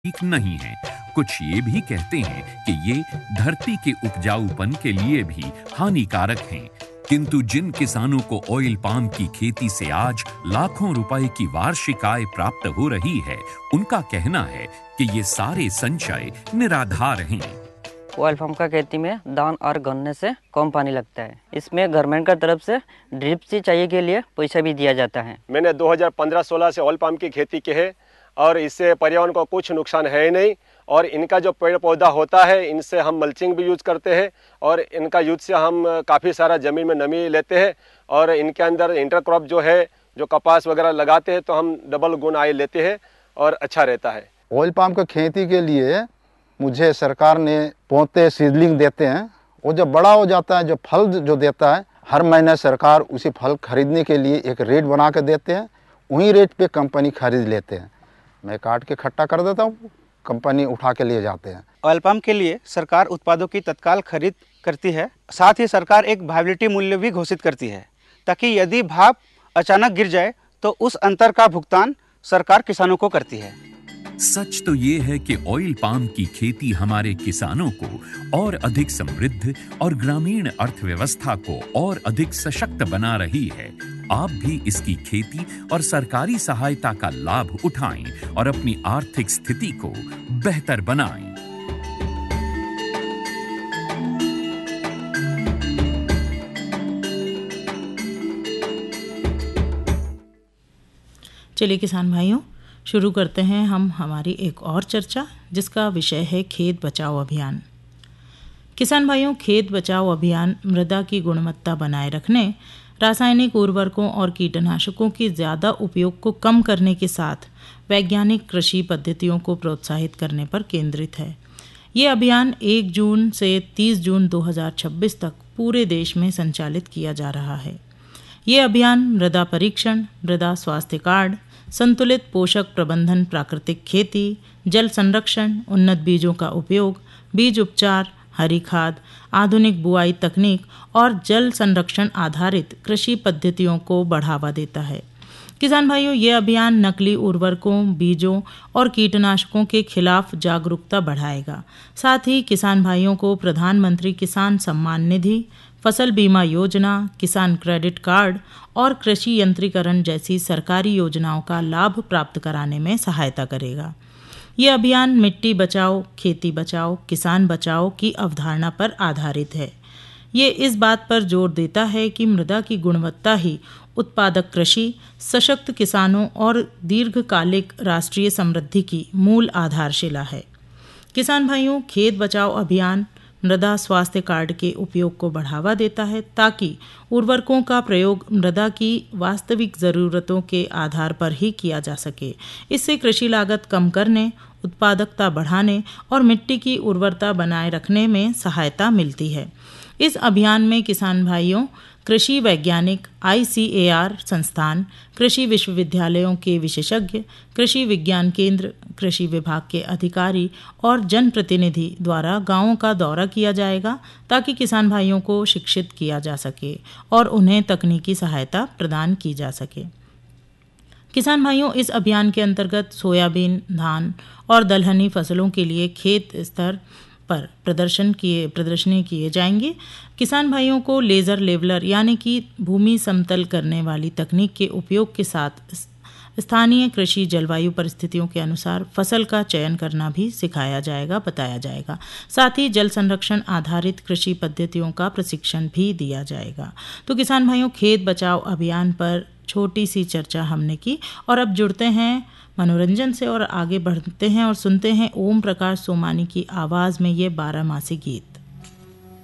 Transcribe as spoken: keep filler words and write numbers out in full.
ठीक नहीं है। कुछ ये भी कहते हैं कि ये धरती के उपजाऊपन के लिए भी हानिकारक हैं। किंतु जिन किसानों को ऑयल पाम की खेती से आज लाखों रुपए की वार्षिक आय प्राप्त हो रही है, उनका कहना है कि ये सारे संचय निराधार हैं। ऑयल पाम का खेती में धान और गन्ने से कम पानी लगता है। इसमें गवर्नमेंट का तरफ से ड्रिप सिंचाई के लिए पैसा भी दिया जाता है। मैंने दो हज़ार पंद्रह सोलह से ऑयल पाम की खेती की है और इससे पर्यावरण को कुछ नुकसान है ही नहीं। और इनका जो पेड़ पौधा होता है, इनसे हम मल्चिंग भी यूज करते हैं और इनका यूज से हम काफ़ी सारा ज़मीन में नमी लेते हैं। और इनके अंदर इंटरक्रॉप जो है, जो कपास वगैरह लगाते हैं तो हम डबल गुण आय लेते हैं और अच्छा रहता है। ऑयल पाम की खेती के लिए मुझे सरकार ने पौधे सीडलिंग देते हैं। वो जब बड़ा हो जाता है, जो फल जो देता है, हर महीने सरकार उसी फल खरीदने के लिए एक रेट बना के देते हैं। वही रेट पे कंपनी खरीद लेते हैं। मैं काट के इकट्ठा कर देता हूँ, कंपनी उठा के लिए जाते हैं। ऑयल पाम के लिए सरकार उत्पादों की तत्काल खरीद करती है। साथ ही सरकार एक वायबिलिटी मूल्य भी घोषित करती है, ताकि यदि भाव अचानक गिर जाए तो उस अंतर का भुगतान सरकार किसानों को करती है। सच तो ये है कि ऑयल पाम की खेती हमारे किसानों को और अधिक समृद्ध और ग्रामीण अर्थव्यवस्था को और अधिक सशक्त बना रही है। आप भी इसकी खेती और सरकारी सहायता का लाभ उठाएं और अपनी आर्थिक स्थिति को बेहतर बनाएं। चलिए किसान भाइयों, शुरू करते हैं हम हमारी एक और चर्चा, जिसका विषय है खेत बचाओ अभियान। किसान भाइयों, खेत बचाओ अभियान मृदा की गुणवत्ता बनाए रखने, रासायनिक उर्वरकों और कीटनाशकों के ज़्यादा उपयोग को कम करने के साथ वैज्ञानिक कृषि पद्धतियों को प्रोत्साहित करने पर केंद्रित है। ये अभियान एक जून से तीस जून दो हज़ार छब्बीस तक पूरे देश में संचालित किया जा रहा है। ये अभियान मृदा परीक्षण, मृदा स्वास्थ्य कार्ड, संतुलित पोषक प्रबंधन, प्राकृतिक खेती, जल संरक्षण, उन्नत बीजों का उपयोग, बीज उपचार, हरी खाद, आधुनिक बुआई तकनीक और जल संरक्षण आधारित कृषि पद्धतियों को बढ़ावा देता है। किसान भाइयों, ये अभियान नकली उर्वरकों, बीजों और कीटनाशकों के खिलाफ जागरूकता बढ़ाएगा। साथ ही किसान भाइयों को प्रधानमंत्री किसान सम्मान निधि, फसल बीमा योजना, किसान क्रेडिट कार्ड और कृषि यंत्रीकरण जैसी सरकारी योजनाओं का लाभ प्राप्त कराने में सहायता करेगा। ये अभियान मिट्टी बचाओ, खेती बचाओ, किसान बचाओ की अवधारणा पर आधारित है। ये इस बात पर जोर देता है कि मृदा की गुणवत्ता ही उत्पादक कृषि, सशक्त किसानों और दीर्घकालिक राष्ट्रीय समृद्धि की मूल आधारशिला है। किसान भाइयों, खेत बचाओ अभियान मृदा स्वास्थ्य कार्ड के उपयोग को बढ़ावा देता है, ताकि उर्वरकों का प्रयोग मृदा की वास्तविक ज़रूरतों के आधार पर ही किया जा सके। इससे कृषि लागत कम करने, उत्पादकता बढ़ाने और मिट्टी की उर्वरता बनाए रखने में सहायता मिलती है। इस अभियान में किसान भाइयों, कृषि वैज्ञानिक, आई सी ए आर संस्थान, कृषि विश्वविद्यालयों के विशेषज्ञ, कृषि विज्ञान केंद्र, कृषि विभाग के अधिकारी और जनप्रतिनिधि द्वारा गांवों का दौरा किया जाएगा, ताकि किसान भाइयों को शिक्षित किया जा सके और उन्हें तकनीकी सहायता प्रदान की जा सके। किसान भाइयों, इस अभियान के अंतर्गत सोयाबीन, धान और दलहनी फसलों के लिए खेत स्तर पर प्रदर्शन किए प्रदर्शनी किए जाएंगे। किसान भाइयों को लेज़र लेवलर यानी कि भूमि समतल करने वाली तकनीक के उपयोग के साथ स्थानीय कृषि जलवायु परिस्थितियों के अनुसार फसल का चयन करना भी सिखाया जाएगा, बताया जाएगा। साथ ही जल संरक्षण आधारित कृषि पद्धतियों का प्रशिक्षण भी दिया जाएगा। तो किसान भाइयों, खेत बचाओ अभियान पर छोटी सी चर्चा हमने की और अब जुड़ते हैं मनोरंजन से और आगे बढ़ते हैं और सुनते हैं ओम प्रकाश सोमानी की आवाज़ में ये बारहमासी गीत।